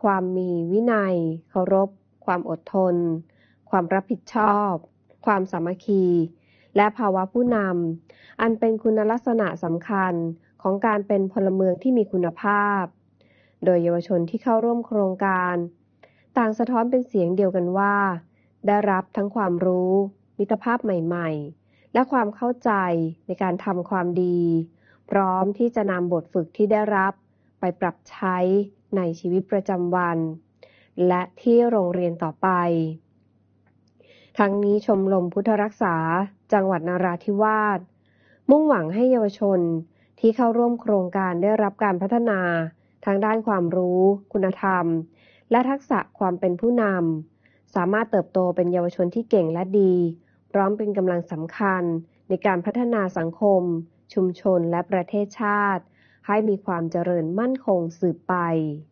ความมีวินัยเคารพความอดทนความรับผิดชอบความสามัคคีและภาวะผู้นำอันเป็นคุณลักษณะสำคัญของการเป็นพลเมืองที่มีคุณภาพโดยเยาวชนที่เข้าร่วมโครงการต่างสะท้อนเป็นเสียงเดียวกันว่าได้รับทั้งความรู้มิตรภาพใหม่ๆและความเข้าใจในการทำความดีพร้อมที่จะนำบทฝึกที่ได้รับไปปรับใช้ในชีวิตประจำวันและที่โรงเรียนต่อไปทั้งนี้ชมรมพุทธรักษาจังหวัดนราธิวาสมุ่งหวังให้เยาวชนที่เข้าร่วมโครงการได้รับการพัฒนาทางด้านความรู้คุณธรรมและทักษะความเป็นผู้นำสามารถเติบโตเป็นเยาวชนที่เก่งและดีพร้อมเป็นกำลังสำคัญในการพัฒนาสังคมชุมชนและประเทศชาติให้มีความเจริญมั่นคงสืบไป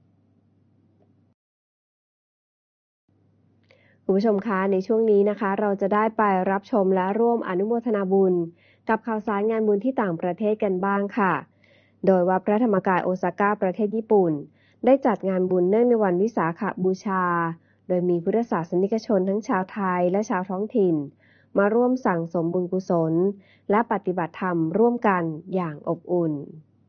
คุณผู้ชมคะในช่วงนี้นะคะเราจะได้ไปรับชมและร่วมอนุโมทนาบุญกับข่าวสารงานบุญที่ต่างประเทศกันบ้างค่ะโดยวัดพระธรรมกายโอซาก้าประเทศญี่ปุ่นได้จัดงานบุญเนื่องในวันวิสาขบูชาโดยมีพุทธศาสนิกชนทั้งชาวไทยและชาวท้องถิ่นมาร่วมสั่งสมบุญกุศลและปฏิบัติธรรมร่วมกันอย่างอบอุ่น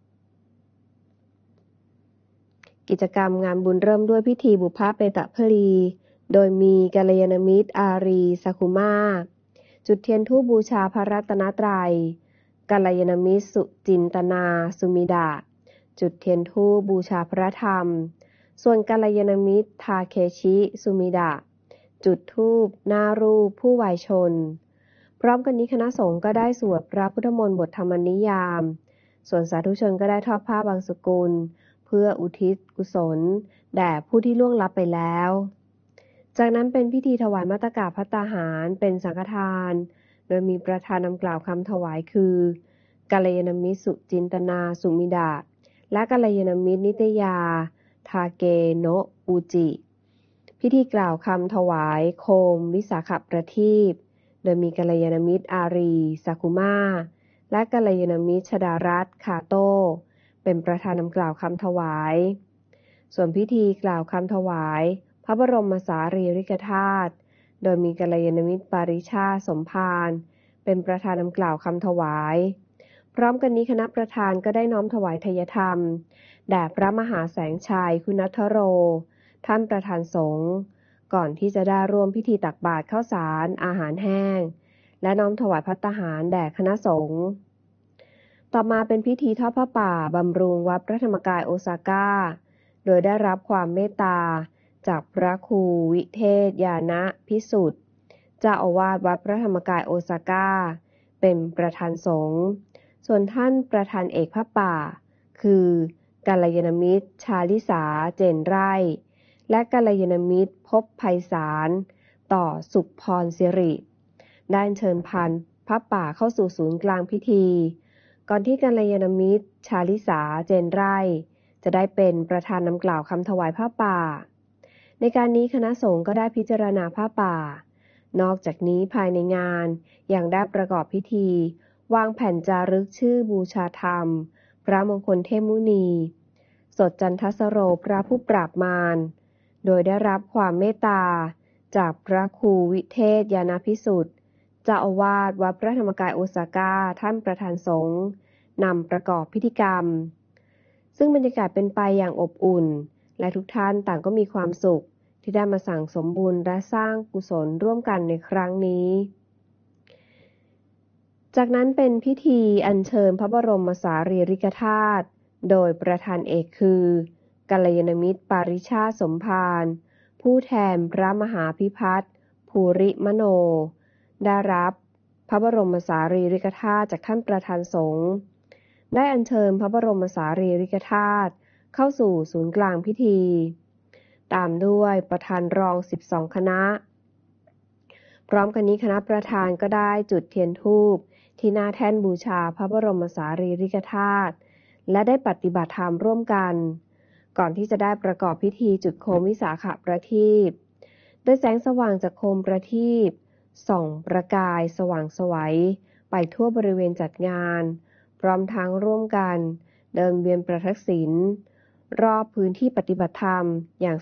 กิจกรรมงานบุญเริ่มด้วยพิธีบุพเพตพลีโดยมีกัลยาณมิตรอารีซาคุมาจุดเทียนธูปบูชาพระรัตนตรัยกัลยาณมิตรสุจินตนาสุมิดาจุดเทียนธูปบูชาพระธรรมส่วนกัลยาณมิตรทาเคชิสุมิดาจุดธูปหน้ารูปผู้วายชนพร้อมกันนี้คณะสงฆ์ก็ได้สวดพระพุทธมนต์บทธรรมนิยามส่วนสาธุชนก็ได้ทอดผ้าบางสกุลเพื่ออุทิศกุศลแด่ผู้ที่ล่วงลับไปแล้วจากนั้นเป็นพิธีถวายมัตตกาภัตตาหารเป็นสังฆทานโดยมีประธานนำกล่าวคำถวายคือกัลยาณมิตรสุจินตนาสุมิดาและกัลยาณมิตรนิตยาทาเกโนะอูจิพิธีกล่าวคำถวายโคมวิสาขประทีปโดยมีกัลยาณมิตรอารีซาคุมาและกัลยาณมิตรชดารัตน์คาโต้เป็นประธานนำกล่าวคำถวายส่วนพิธีกล่าวคำถวายพระบรมสารีริกธาตุโดยมีกัลยาณมิตรปาริชาติสมภารเป็นประธานนำกล่าวคำถวายพร้อมกันนี้คณะประธานก็ได้น้อมถวายทายธรรมแด่พระมหาแสงชัยคุณัทโรท่านประธานสงฆ์ก่อนที่จะได้ร่วมพิธีตักบาตรข้าวสารอาหารแห้งและน้อมถวายภัตตาหารแด่คณะสงฆ์ต่อมาเป็นพิธีทอดผ้าป่าบำรุงวัดพระธรรมกายโอซาก้าโดยได้รับความเมตตาจากพระครูวิเทศญาณพิสุทธิ์เจ้าอาวาสวัดพระธรรมกายโอซาก้าเป็นประธานสงฆ์ส่วนท่านประธานเอกผ้าป่าคือกัลยาณมิตรชาลิสาเจนไร่และกัลยาณมิตรภพไพศาลต่อสุขพรสิริได้เชิญพันผ้าป่าเข้าสู่ศูนย์กลางพิธีก่อนที่กัลยาณมิตรชาลิสาเจนไร่จะได้เป็นประธานนำกล่าวคำถวายผ้าป่าในการนี้คณะสงฆ์ก็ได้พิจารณาผ้าป่านอกจากนี้ภายในงานยังได้ประกอบพิธีวางแผ่นจารึกชื่อบูชาธรรมพระมงคลเทพมุนีสดจันทสโรพระผู้ปราบมารโดยได้รับความเมตตาจากพระครูวิเทศญาณพิสุทธิ์เจ้าอาวาสวัดพระธรรมกายโอซาก้าท่านประธานสงฆ์นำประกอบพิธีกรรมซึ่งบรรยากาศเป็นไปอย่างอบอุ่นและทุกท่านต่างก็มีความสุขที่ได้มาสั่งสมบุญและสร้างกุศลร่วมกันในครั้งนี้จากนั้นเป็นพิธีอัญเชิญพระบรมสารีริกธาตุโดยประธานเอกคือกัลยาณมิตรปาริชาติสมภารผู้แทนพระมหาพิพัฒน์ภูริมโนได้รับพระบรมสารีริกธาตุจากท่านประธานสงฆ์ได้อัญเชิญพระบรมสารีริกธาตุเข้าสู่ศูนย์กลางพิธีตามด้วยประธานรอง12คณะพร้อมกันนี้คณะประธานก็ได้จุดเทียนธูปที่หน้าแท่นบูชาพระบรมสารีริกธาตุและได้ปฏิบัติธรรมร่วมกันก่อนที่จะได้ประกอบพิธีจุดโคมวิสาขประทีปโดยแสงสว่างจากโคมประทีปส่องประกายสว่างไสวไปทั่วบริเวณจัดงานพร้อมทั้งร่วมกันเดินเวียนประทักษิณรอบพื้นที่ปฏิบัติธรรมอย่าง